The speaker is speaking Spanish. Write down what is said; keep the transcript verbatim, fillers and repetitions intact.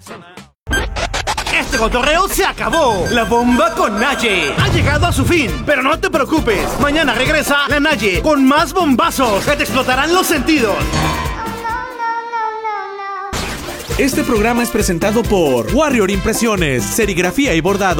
Este cotorreo se acabó. La bomba con Naye ha llegado a su fin. Pero no te preocupes. Mañana regresa la Naye con más bombazos que te explotarán los sentidos. Este programa es presentado por Warrior Impresiones, serigrafía y bordado.